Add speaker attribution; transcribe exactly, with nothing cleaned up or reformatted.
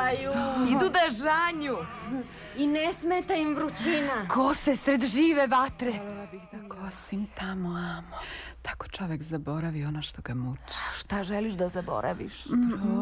Speaker 1: spavaju.
Speaker 2: Idu da žanju.
Speaker 1: I ne smeta im vrućina.
Speaker 2: Kose sred žive vatre.
Speaker 3: Volela bih da kosim tamo, amo. Tako čovek zaboravi ono što ga muči.
Speaker 2: Šta želiš da zaboraviš?